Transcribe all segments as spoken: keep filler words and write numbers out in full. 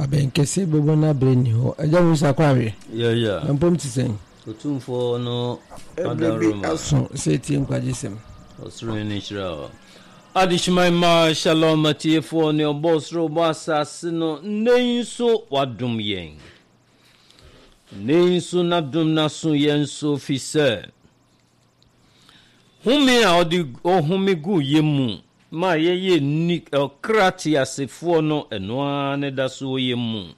abenkese bobo na breni ho aja musa kware yeah yeah mpom tisen otumfo no adaroma aso seti nkwajesem osro ni shira adishmai ma shalom atiefo ne obosro basase no nenso wadum yen nenso na dum na so yen so fise humi a odi ohumi gu yemu ma yeye ni krati asefo no enoa ne da so yemu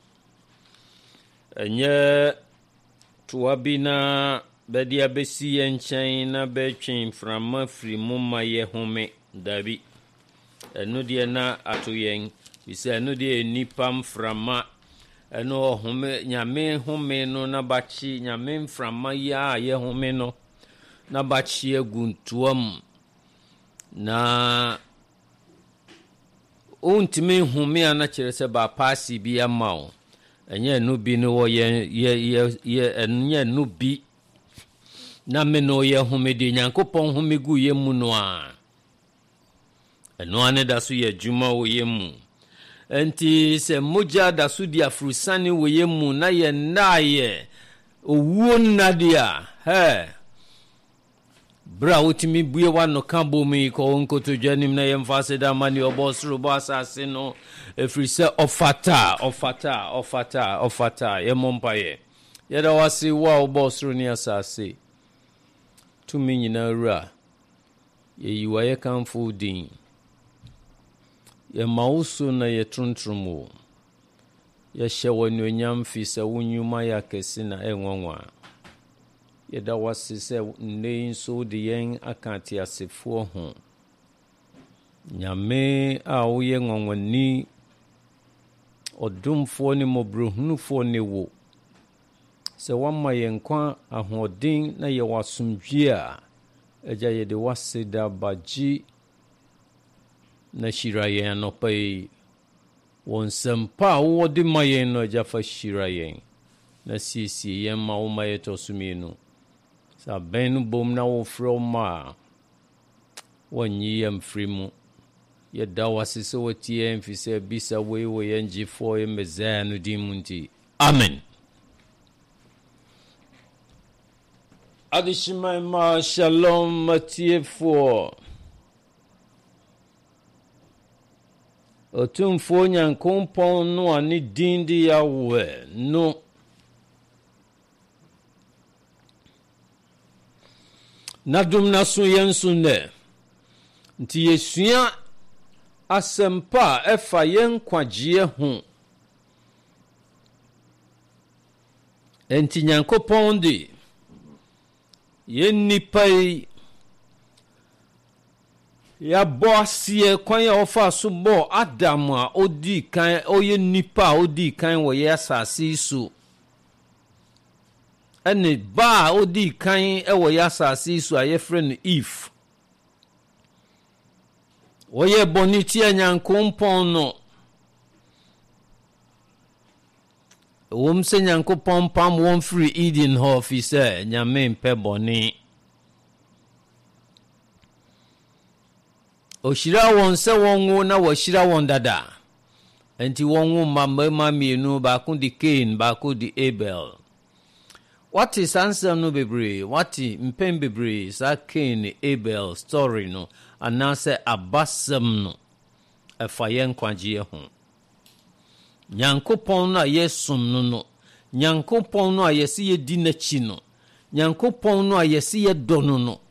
enye tuabina bedia besi yenchen na betwen frama firi mumma ye home dabi enu de na atoyen bise enu de nipa mframa enu home nyame home no na bachi nyame mframa ya ye home no na bachi eguntuam na ontime home ana kire se ba pasi bi amao enye enu bi no wo ye ye ye enye enu bi na me no ye home de nyankopon home gu ye mu no a eno ane da so ye juma wo ye mu enti se moja da so di afrusane wo ye mu na ye naye owuo nadia he bra wotimi buye wano kambo mi ko nkoto dwanim na ye mfase da mani obosro bo asase no efrise ofata ofata ofata ofata ye mompaye ye da wasi wa obosro ni asase tumi nyina ra ye yiwa ye kamfo din ye mauso na ye truntrumo ye hyewo nyam fi se wonwuma ya kesi na enwanwa ye da wasi se nei so de yen akati asefo ho nyame a wo ye nwanwani odumfo ni mobrohunufo ni wo se wamma ye nkwa ahodin na ye wasumdwe a eja ye de wasida baji na shirayen anopai wonsampa wo de mayen no eja fa shirayen na sisi ye ma wo maye tosuminu sa benu bom na wo froma wonyi yam frimu ye da wasise wotie mfise bisa we we yenji fo ye mezanu dimunti amen. Adishimai ma shalom matiefo otumfo nyankompon no ani dindi ya we no nadum na so yensu ne nti yesua asempa efa yen kwagye ho enti nyankopon di ye nipai ya boasie kwan ya ofa so bo Adam a odi kan oye nipa odi kan wo ye asase so ene ba odi kan e wo ye asase so aye friend if wo ye boniti anyankompon no wom se nyankopon pam won free Eden ho fi se nyame mpe boni o shira won se won wo na wo shira won dada enti won wo mamma mienu ba ku di Cain ba ku di Abel what is answer no bebre what mpem bebre sa Cain Abel story no anase abasem no efayen kwagye ho nyankopon na yesum no no nyankopon no ayese ye di nachi no nyankopon no ayese ye do no no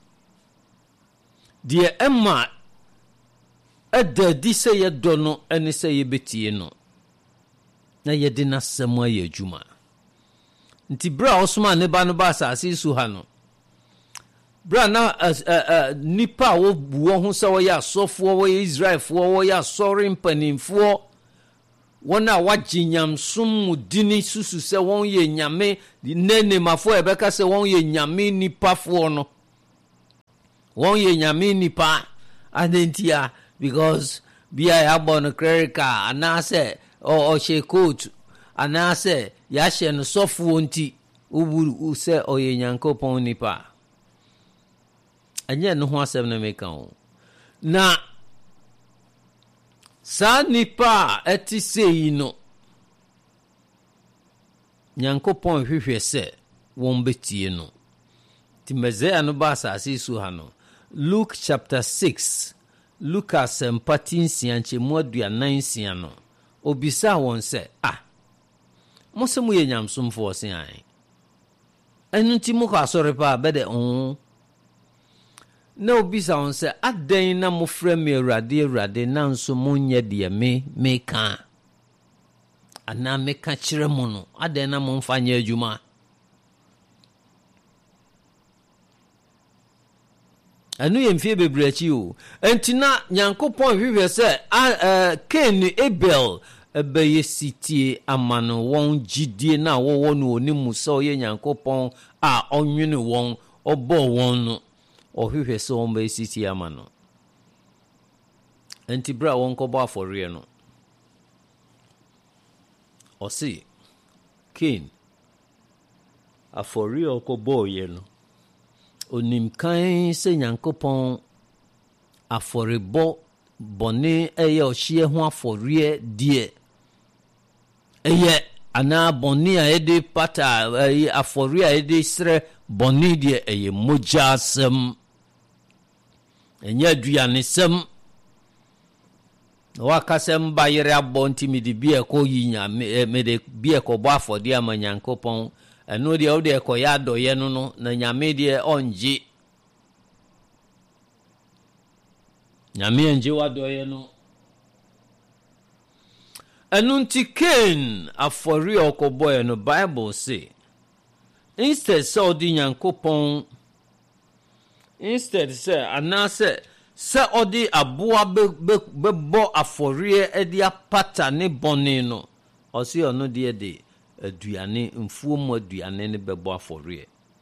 de emma eda di se ye do no ene se ye betie no na ye de na semu aye adwuma nti bra osuma ne ba no ba asase su ha no bra na uh, uh, uh, nipa wo buo ho se wo ya asofo wo ya Israelfo wo ya asori mpanimfo wona wagye nyamsom mudini susu se won ye nyame nene mafo ebeka se won ye nyame nipa fo no won ye nyame nipa adentia because bia ya bon clerica anase o o she coat anase ya she no sofo nti uburu se o ye nyankopon nipa anya no ho asem na meka o na sa nipa eti sei no nyankopɔn hwehwɛ sɛ wɔn betie no. Ti Mesaia no ba asase so ha no. Luke chapter six, Lucas empati nsia nkyɛmu aduanan nsia no. Obisa wɔn sɛ, ah, mo sɛ mo yɛ nyamsomfoɔ se an. Ɛno nti mo kɔ asɔre pa bɛdɛ on. Na obisa wɔn sɛ, adɛn na mo frɛ me Awurade Awurade na nso mo nyɛ deɛ me me ka. Ana me ka kyerɛ mo no, adɛn na mo mfa nyɛ adwuma. Anu yɛ mfie bebree akyi o. Enti na Nyankopɔn hwehwɛ sɛ a Cain ne Abel ɛbɛyɛ sitie ama no wɔn gyidie na wɔwɔ no onimu sɛ ɔyɛ Nyankopɔn a ɔnwene wɔn ɔbɔ wɔn no. Ɔhwehwɛ sɛ wɔn bɛyɛ sitie ama no. Enti bra wɔn kɔbɔ afɔreɛ no. Ɔse Cain afɔreɛ ɔkɔbɔɔyɛ no. Onim kan sɛ Nyankopɔn afɔrebɔ bɔne ɛyɛ ɔhyeɛ ho afɔreɛ die ɛyɛ ana bɔne a ɛde pata ɛyɛ afɔreɛ a ɛde srɛ bɔne die ɛyɛ mogya asɛm ɛnyɛ aduane sɛm wakasɛm ba yere abɔ nti mede bi ɛkɔ yi nyame mede bi ɛkɔbɔ afɔdeɛ ama Nyankopɔn. Ɛno deɛ wode ɛkɔyɛ adɔyɛ no no na nyame deɛ ɔngye. Nyame ɔngye wadɔyɛ no. Ɛno nti Cain afɔre ɔkɔbɔɛ no Bible say instead sɛ ɔde Nyankopɔn instead sɛ anaasɛ sɛ ɔde aboa bɛbɔ afɔreɛ ɛde apata ne bɔne no ɔse ɔno deɛ de aduane mfuo mu aduane ne bɛbɔ afɔreɛ.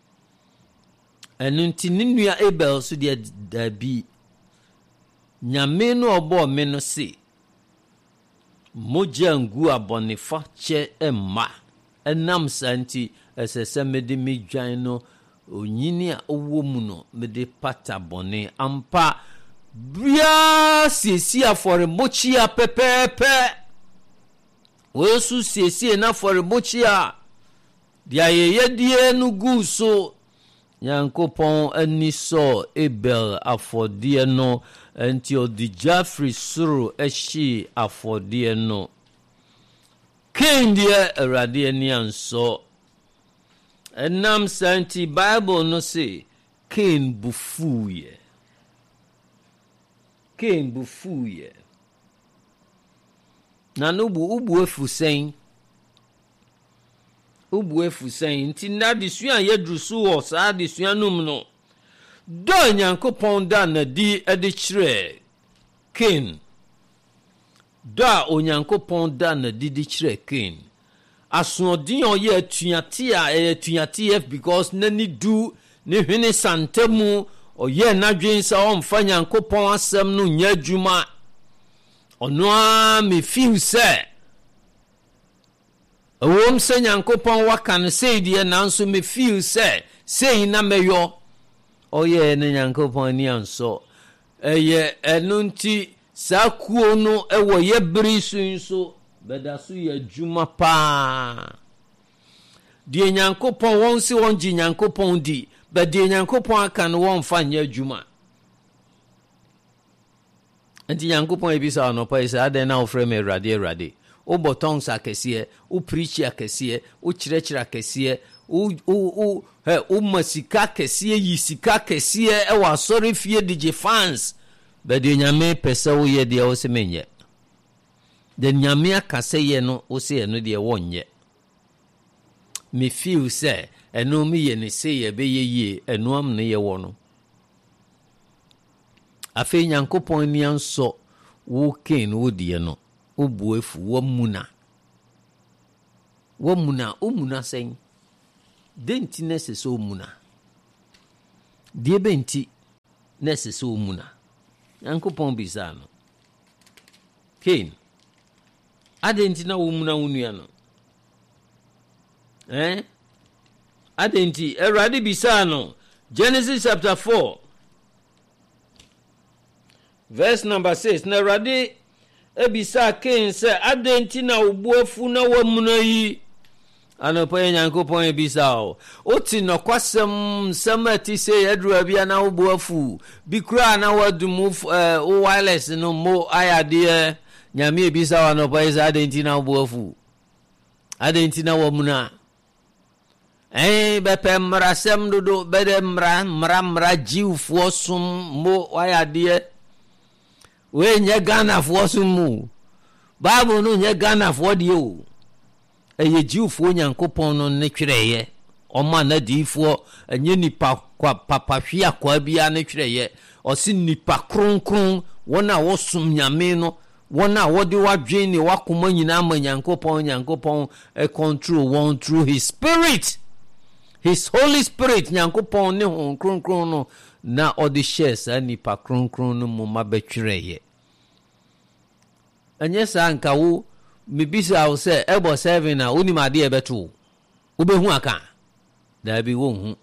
Ɛno nti ne nua Abel so deɛ dabi nyame no ɔbɔ me no se mogya ngu abɔnefa kyɛ ɛmma ɛnam saa nti ɛsɛ sɛ mede me dwan no onyini a ɔwɔ mu no mede pata bɔne ampa bia siesi afɔrebɔkyia pɛpɛɛpɛ. Wesu siesie na afɔrebɔkyia deɛ yɛyɛdie no gu so. Nyankopɔn ani sɔ Abel afɔdeɛ no enti ɔde gya firi soro ɛhye afɔdeɛ no. Cain deɛ Awurade ani ansɔ. Ɛnam saa nti Bible no se Cain bufuuyɛ. Cain bufuuyɛ. Na no bu ubu efusɛn. Ubu efusɛn nti na de sua yɛduru so wɔ saa de sua num no. Dɔ Nyankopɔn da na di ɛde kyerɛ Cain. Dɔ a Onyankopɔn da na di di kyerɛ Cain. Asoɔden a ɔyɛ atuate a ɛyɛ atuate because n'ani du ne hwene santamu ɔyɛ n'adwen sɛ ɔmfa Nyankopɔn asɛm no nyɛ adwuma. Ɔno a me feel sɛ ɛwom sɛ Nyankopɔn waka no sei deɛ nanso me feel sɛ sei na mɛyɔ. Ɔyɛ ne Nyankopɔn ani ansɔ. Ɛyɛ ɛno nti saa kuo no ɛwɔ yɛ bere so nso bɛda so yɛ adwuma paa. Deɛ Nyankopɔn wɔn se wɔn gye Nyankopɔn di bɛdeɛ Nyankopɔn aka no wɔn fa nyɛ adwuma. Enti Nyankopɔn ebisa anɔpa yi sɛ adɛn na wofrɛ me Awurade Awurade. Wo bɔtɔngs akɛseɛ, wo preach akɛseɛ, wo kyerɛkyerɛ akɛseɛ, wo wo he wo masika akɛseɛ yi sika akɛseɛ ɛwɔ asɔre fie de gye fans. Bɛde Nyame pɛ sɛ woyɛ deɛ wo se menyɛ. De Nyame aka sɛ yɛ no wo se ɛno deɛ wɔnyɛ. Me feel sɛ ɛno me yɛ ne se yɛ bɛyɛ yie ɛno am ne yɛ wɔ no. Afei Nyankopɔn ni ansɔ wo Cain wo deɛ no. Wo buefu wo muna. Wo muna o muna sɛn. Denti nese so muna. Die benti nese so muna. Nyankopɔn bisa no. Cain. Adenti na wo muna wo nua no. Eh? Adenti Awurade bisa no. Genesis chapter four. Verse number six. Na Awurade ebisa Cain sɛ adenti na obuafu na wamuna yi. Anopo Yankopon ebisa o. Oti no kwasem samati se yadru abia na obu afu. Bikura na wadu move uh, wireless no mo ayade nyame ebisa anopo isa adenti na obu afu. Adenti na wamuna. Eh bepe mra sem dodo bede mra mra mra jiwfo sum mo ayade. We nye Ghana fo sum mu. Bible no nye Ghana fo de o. Eye jiwfo Nyankopon no ne twereye. Oma na difo enye nipa kwa papa hwia kwa bia ne twereye. Osi nipa kronkron wona wo sum nyame no wona wode wadwen ne wakoma nyina ma Nyankopon Nyankopon e control one through his spirit. His Holy Spirit Nyankopon ne hon kronkron no na odi shares nipa kronkron no mo mabetwereye. Anye sa nka wo mebisa wo se ebo seven na oni made e beto ubehu aka da bi wo hu.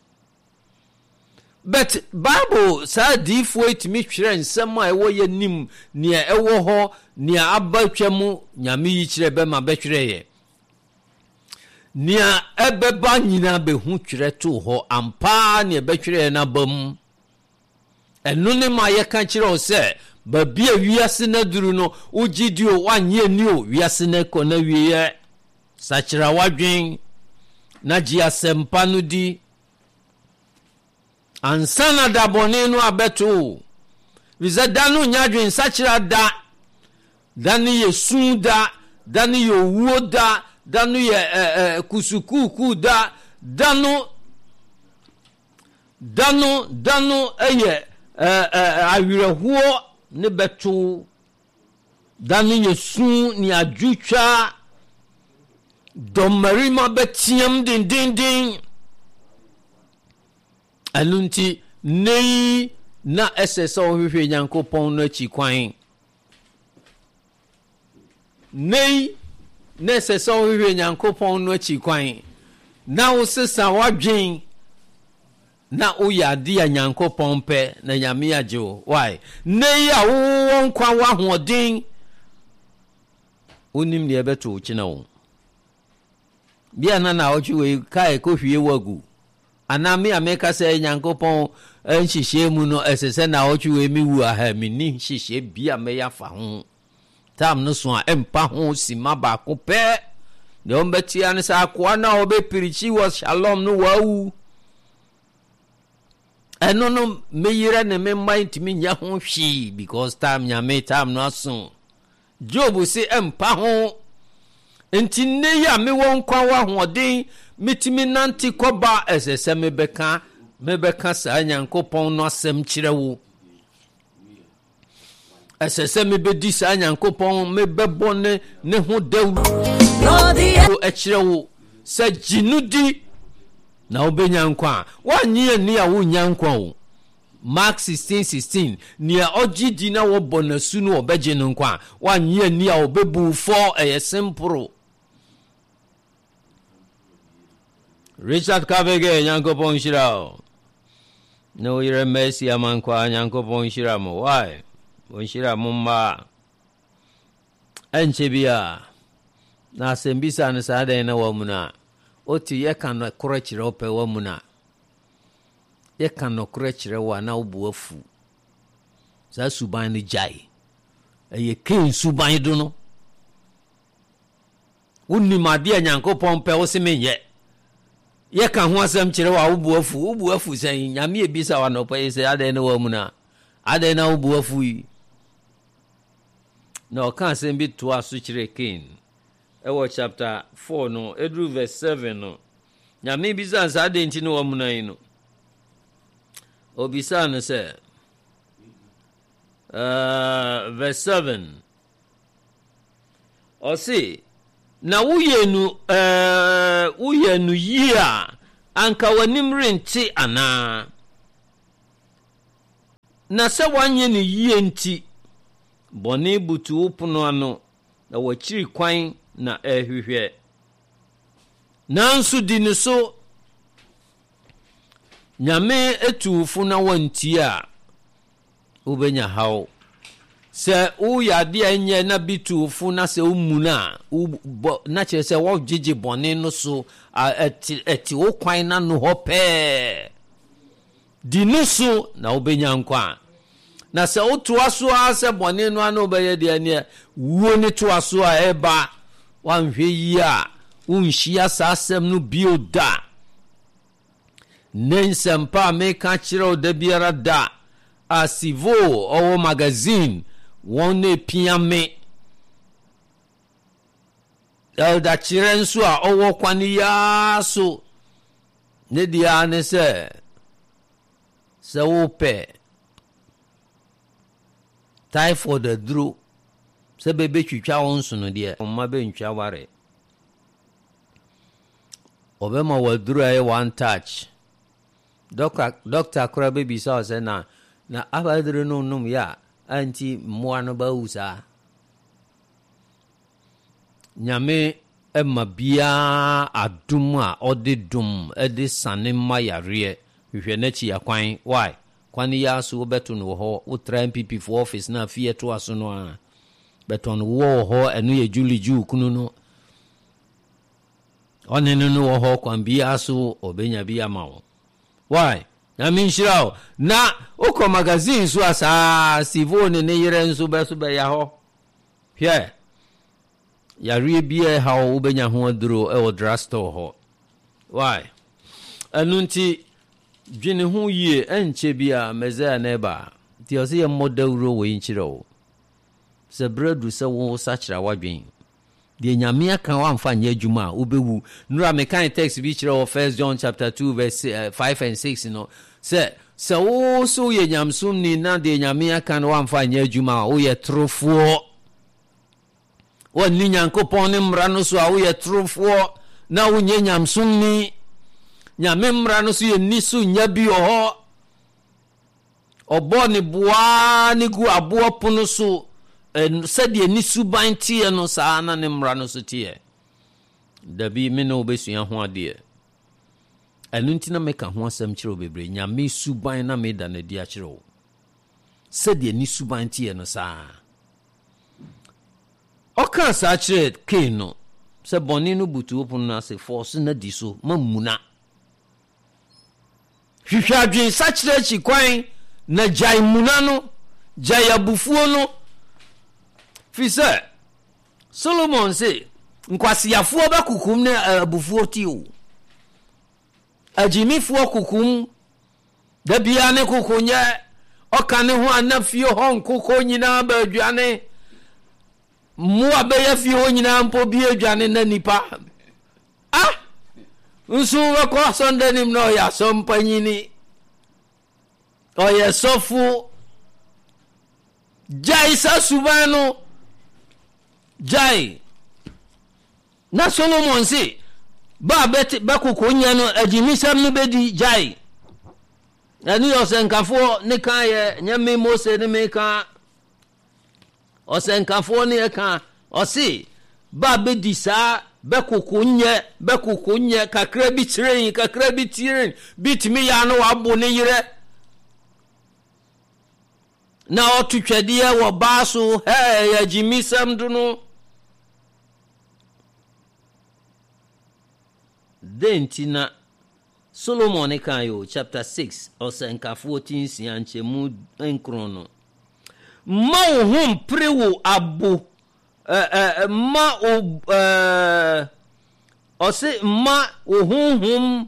But Bible sa difo etimi twere nsem a ewo ye nim ne ewo ho ne abatwam nyame yi kire be ma betwereye. Ne ebeba nyina behu twere to ho ampa ne betwereye na bam. Enu ne ma ye kan kire o se ba bia wiase na duru no ugidio wanye ni o wiase na ko na wiye sachira wadwen na ji asempa no di ansana da bone no abeto wize da no nyadwen sachira da da ni yesu da da ni yowuo da da no ye eh, eh, kusukuku da da no da no da no eye eh, eh, awirehuo ne beto dani yesu ni adwutwa domarima betiam din din din anunti nei na esesa ohwehwe Nyankopon no achi kwan nei na esesa ohwehwe Nyankopon no achi kwan na usesa wadwen na uyadi ya Nyankopon pe na nyame ajo why nei a wo nkwa wa hodin onim ne ebeto kina wo bia na na ochiwe kai ko hwie wagu anami ameka se Nyankopon enhihye mu no esese na ochiwe mi wu aha mi ni hihye bia me ya fa ho tam no so a empa ho sima ba ko pe de ombeti an sa akwa na obepirichi wo shalom no wawu eno no meyire ne me mind mi nya ho hwi because time nya me time no aso Job say empa ho enti ne ya me won kwa wa hoden mitimi nanti koba esese me beka me beka sa Nyankopon no asem kire wo esese me bedi sa Nyankopon me bebone ne ho dawu e kire wo sa jinudi na obenya nkwa wanye ni a wonya nkwa o Mark sixteen sixteen ni a ogidi na wo bonasu no obeje no nkwa wanye ni a obebu for a simple Richard Kavege Nyankopon shira no yire mercy amankwa Nyankopon shira mo why won shira mo ma enchebia na sembisa na sada na wamuna oti ye kan koro kire ope wamuna ye kan koro kire wa na obu afu za suban ni jai eye ken suban do no wonni made Nyankopon pe wo se menye ye kan ho asem kire wa obu afu obu afu sen nyame ebisa wa no pe se ade na wamuna ade na obu afu yi no kan se bi to aso kire ken ewo chapter four no edru verse seven no nyame bisa nsa de nti no wamuna yi no obisa no se uh verse seven o si na wuyenu uh wuyenu yia anka wanim renti ana na se wanye ne yie nti bone butu upono ano na wachiri kwan na ehwehwe nansu di ne so nyame etufu na wanti a ubenya hawo se u ya de enye na bitu fu na se umuna u na che se wo gigi bone no so eti eti wo kwan na no hope di no so na obenya nkwa na se otu aso a se bone no ana obeye de ne wo ne to aso a eba wanhwe yi a unhia sasem no bioda nensempa me ka kire o da biara da asivo owo magazine won piame elda kire nso a owo kwani ya so ne dia ne se se wo pe typhoid aduro se bebe twitwa won so no de omma be ntwa ware obema waduro e one touch doctor doctor kura baby saw say na na abadre no num ya anti moano ba usa nyame emma bia adum a odedum ede sane mayare hwehwe na chi yakwan why kwan ya so beto no ho wo try M P P for office na fie to aso no a beto no wo ho enu ye juli ju kunu no onene no ho kwan bia so obenya bia mawo why na minshirao na oko magazine so asa sivone ne yere nso beso be ya ho hwe ya rie bia ha wo benya ho aduro e wo drugstore ho why anunti dwene ho yie enche bia mezea neba ti o se ye modawro we nchiro se bredu se wo sachira wadwen de nyame aka wamfa nya adwuma obewu nura mekan text bi kire First John chapter two verse uh, five and six no se se wo so ye nyamsum ni na de nyame aka no wamfa nya adwuma wo ye trofo wo ni nyankopon ne mra no so a wo ye trofo na wo nye nyamsum ni nyame mra no so ye ni so nya bi ho obo ne boa ne gu abo pono so en said ye ni suban tie no saa na ne mra no so tie dabi me no obesua ho ade enu ntina meka ho asam kire obebre nyame suban na me da na di a kire o said ye ni suban tie no saa oka saa kire ke no se boni no butu opun na se force na di so mamuna hwehwa dwen sa kire chi kwan na jai muna no jai abufuo no Fise Solomon say nkwasiafuo ba kukum ne abufuo ti o ajimifuo kukum da bia ne kukunye okane ho anafio ho nkoko nyina ba aduane mu abeya fie nyina mpo bi aduane na nipa ah nso we ko sonde nim no ya sompanyini o ye sofu jaisa subano jai na Solomon si ba beti bakoko nya no ajimisam no bedi jai ani osenkafo ne kan ye nyame Mose ne meka osenkafo ne ka osi ba bedi sa bakoko nya bakoko nya kakra bi tiren kakra bi tiren bitimi ya no wabo ne yire na otutwade wo baso he ajimisam do no dentina Solomon kayo chapter six osenka fourteen sianche mu enkrono ma ohum prewo abo eh eh ma o eh ose ma ohum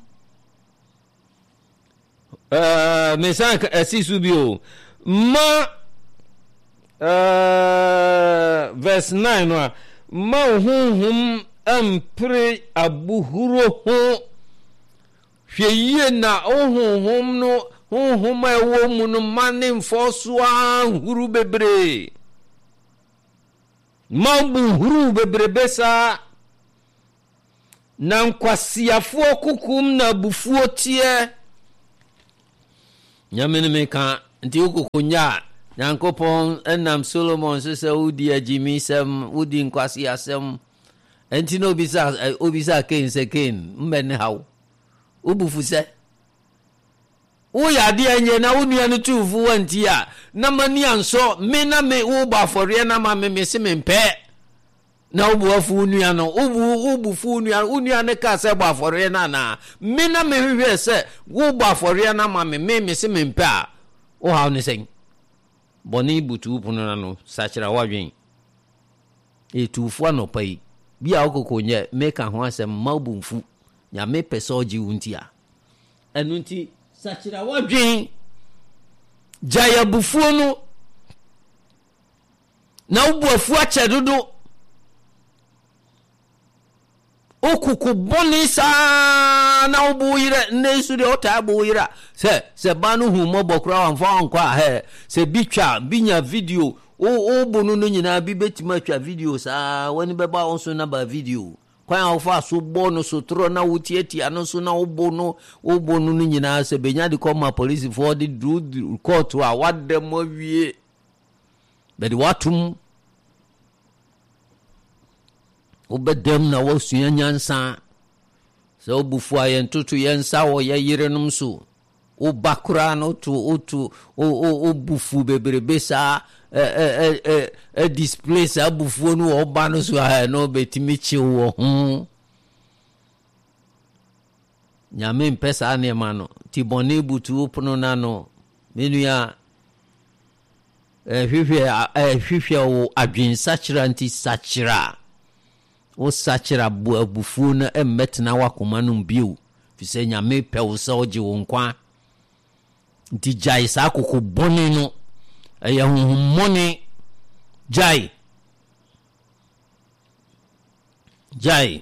eh mesanka asisubio ma eh verse nine no ma ohum ampre abuhuro ho hweye na ohonhom no honhom ewo mu no mane mfoso ahuru bebre mambu huru bebre besa na nkwasiafo kukum na bufuo tie nyamene meka nti ukukunya nyankopon enam Solomon sese udi ajimisem udi nkwasiasem enti no bisa obisa ken se ken mbene hawo ubufuse wo ya de anye na wo nua no tufu wanti a na mani anso me na me wo ba afore na ma me me se me mpe na wo bu afu nua no wo bu wo bu fu nua wo nua ne ka se ba afore na na me na me hwehwe se wo ba afore na ma me me me se me mpe a wo ha ne sen boni butu puno na no sachira wadwen e tufu anopai bia okokonye meka ho asem mabumfu nya me pesoji wunti a enunti sachira wadwen jaya bufuo no na ubuafu ache dodo okuku boni sa na ubuyire nesu de ota abuyira se se banu hu mobokra wanfa nkwa he se bitwa binya video o o bonu no nyina bi betima twa video sa wani beba onso na ba video kwan ofa so bono so tro na wutieti ano so na obono obonu no nyina se benya de come police for the do court a wadem awie be de watum obedem na wosua nyansa so obufu ayen tutu yensa wo ye yirenum so obakura no to otu o obufu beberebe sa eh eh eh display sa bufu no oba no so ha no betimi chi wo ho nyame mpesa ne ma no ti boni butu opono na no menua eh hwehwe eh hwehwe wo adwen sachira nti sachira o sachira bu abufu na emmetena wakoma no bio fise nyame pewo sa oje wo nkwa nti jai sa akoko boni no eye honhomone jai jai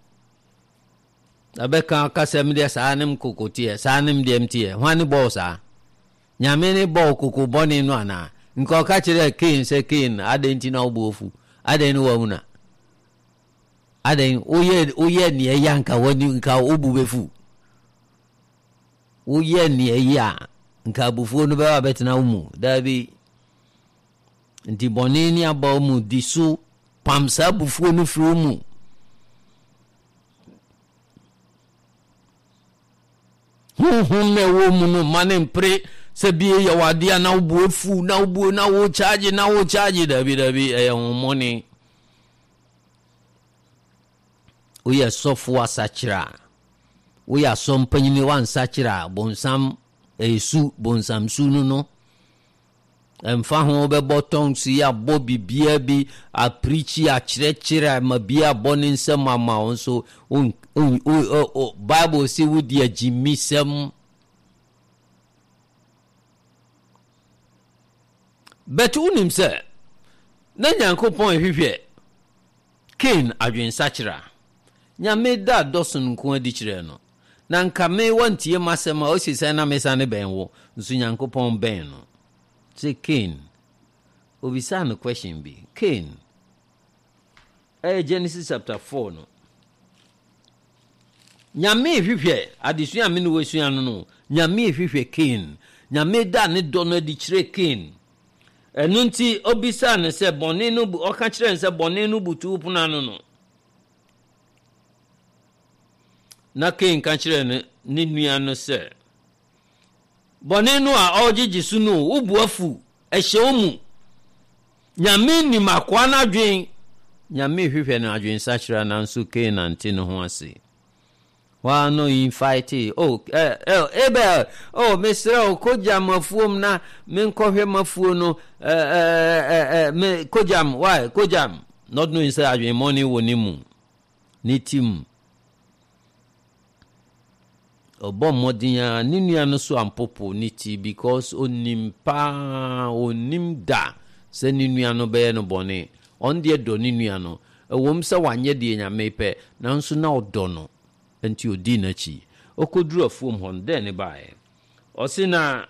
abeka kasem de sa anem kokotie sa anem de mtie hwani bo sa nyame ne bo koko boni no ana nko ka kire kin se kin adenti na obofu adeni wo muna aden oye oye ni eyanka woni nka obubefu oye ni eya nka bufu no ba betena umu dabi nti bonini aba umu disu pamsa bufu no fru umu hu hu me wo mu no mane mpre se bie ya wadia na obuefu na obu na wo charge na wo charge dabi dabi e money we are software sachira we are some panyini wan sachira bonsam esu bonsam sunu no emfa ho be botong si ya bobi bia bi a preachi a chirechira ma bia bonin sem ama onso o o bible si wudi ajimisem betu unim se na nyankopon ehwehwe Cain adwen sachira nyame da dosun nko adi kire no na nka me wantie masema o sisa na mesa ne ben wo nso nyankopon ben no say Cain obisa no question bi Cain eh Genesis chapter four no nyame hwehwe adesua me no wasua no no nyame hwehwe Cain nyame da ne do no adi kire Cain enu nti obisa ne se bone no bu oka kire se bone no butu puna no no na Cain ka kire ne ne nua no se bone no a ogigi su no ubuafu ehye omu nyame ni makwa na dwen nyame hwehwe na adwen sa kire na nso Cain ante no ho ase wa no in fight oh eh ebe oh Mister Kojam mafuom na me nkohwe mafuo no eh eh me Kojam why Kojam not knowing say adwen money woni mu ni tim obo modinya ni nua no so ampopo ni ti because onim pa onim da se ni nua no be no bone on de do ni nua no ewom se wanye de nyame pe na nso na odo no enti odi na chi okoduru afuom hon de ne bae osina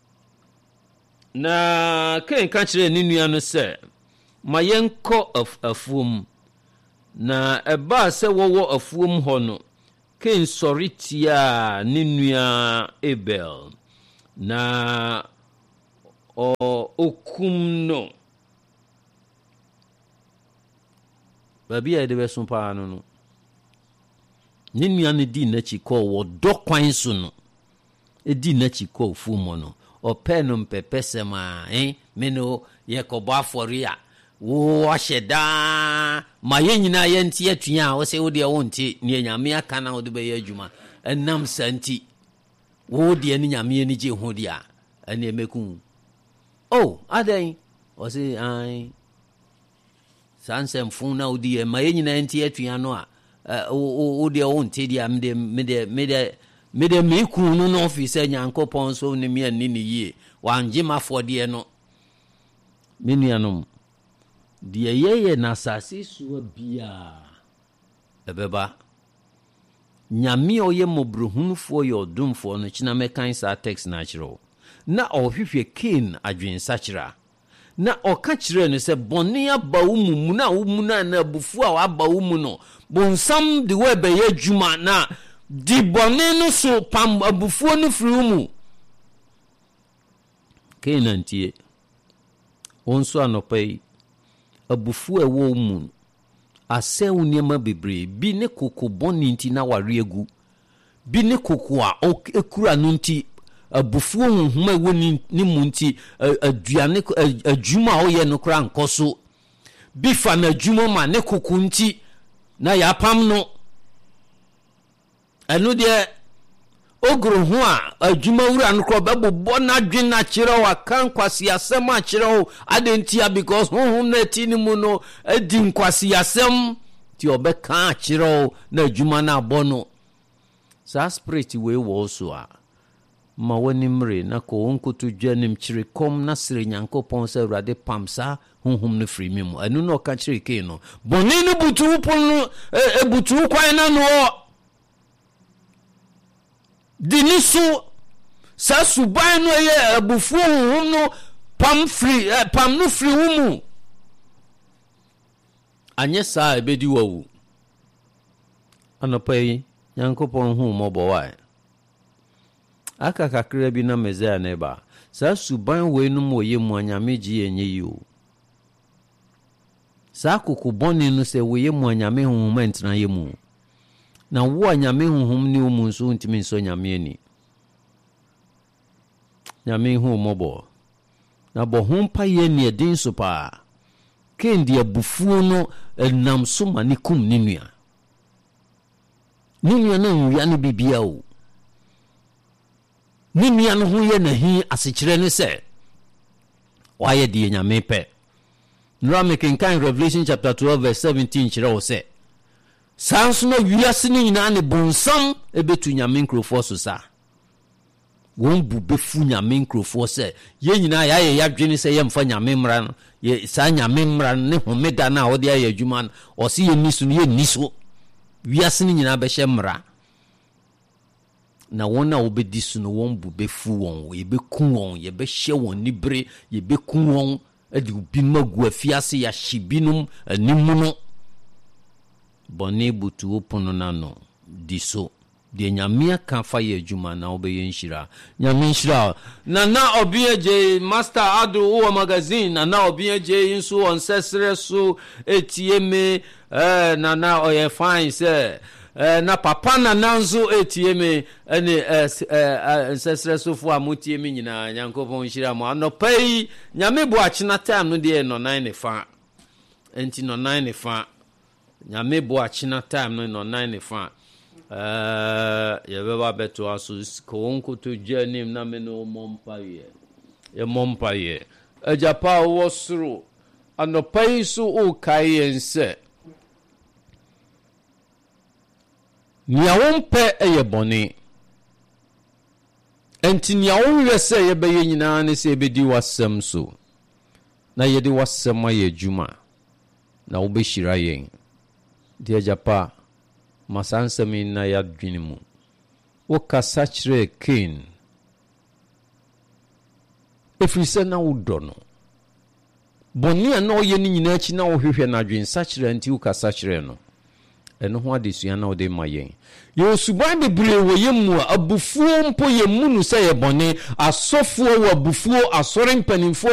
na Cain ka kire ni nua no se mayenko of afuom na eba se wowo afuom ho no Cain soritia ni nua Abel na o okum no babi ya de beso pa no no ni nua ne di na chi ko wo do kwan so no edi na chi ko fu mo no ope no mpepese ma eh me no ye kobo afori a wo aheda ma ye nyina ye ntie atua a wo se wo de wo ntie ne nyame aka na wo de be ye adwuma enam santi wo de ni nyame ni je ho dia ene emeku oh adan o se ai sansem fun na wo de ma ye nyina ntie atua no a wo de wo ntie dia me de me de me de me de me ku no no office Nyankopon so ne me ani ni yie wanje mafode no menuanom de yeye na sase so bia ebeba nyame oye mobrohunfo ye odumfo no china mekan sa text natural na ohwehwe Cain adwensachira na oka kire no se bone aba wo mu na wo mu na na abufu a aba wo mu no bonsam de we be ye djuma na di bone no so pam abufu no firi wo mu Cain antie onso anopai abufu ewo mu ase uniema bebre bi ne koko boni nti na ware egu bi ne koko a ekura no nti abufu honhoma ewo ni mu nti aduane adwuma o ye no kra nkoso bi fa na adwuma ma ne koko nti na ya pam no enu de ogro ho a adwuma wura no kro bebo na dwen na kire wa kan kwase asem a kire ho adentia because honhom na ti ni mu no adi nkwase asem ti obeka kire ho na adwuma na abono sa spirit we wo so a ma wani mre na ko onkoto dwanim kire kom na sire Nyankopon sa urade pamsa honhom no free mi mu anu no ka kire ke no boni no butu pon no ebutu kwan na no dinisu sa suban no ye abufu honhom no pam free eh, pam no free wumu anye sa ebedi wawu anopai Nyankopon hu mobo wa aka kakra bi na mezaya neba sa suban we no moye mu anyame ji enye yi o sa kokoboni no se we ye mu anyame honhom entra ye mu na wo anyame honhom ni o mu nso ntimi nso nyame ani nyame hu mobo na bo hompa ye ni edin so pa kendi abufuo no enam so manikum ninua ninua na nwia no bibia o ninua no ho ye na hi asekire ne se wa ye die nyame pe nra mekenkan Revelation chapter twelve verse seventeen kire o se sanso na wiase ni nyina ne bonsam ebetu nyame nkrofo so sa won bu befu nyame nkrofo se ye nyina ya ye yadwene se ye mfa nyame mra no ye sa nyame mra ne homeda na odi aye adwuma o se ye nisu ne ye niso wiase ni nyina be hye mra na wona obedi su no won bu befu won ye be ku won ye be hye won nibre ye be ku won edi obi magu afiase ya hibinum animu no bone butu opono na no diso de nyamia kan fa ye adwuma na obeye nshira nyame nshira na na obie je master adu o magazine na na obie je nso on sesere so etieme eh na na oye fine se eh na papa na nanzo etieme ene eh sesere so fu amutieme nyina Nyankopon nshira mo anopai nyame bo achina time no de no nine fa enti no nine fa nyame bo achina time no no nine fa eh ye beba beto aso ko onko to janim na me no mompa ye ye mompa ye ajapa wo soro anopai so o kai ense nia wompe eye bone enti nia wonwe se ye be ye nyina ne se ebedi wasem so na ye de wasem aye juma na wo be shira yen de ajapa masansami na ya dwinimu wo kasa kire Cain efrise na wodo no boni na oye ni nyina achi na wo hwehwe na dwensa kire anti wo kasa kire no eno ho adesua na wo de mayen ye suban bebre wo yemu abufuo mpo yemu nu se ye boni asofuo wo abufuo asore mpanimfo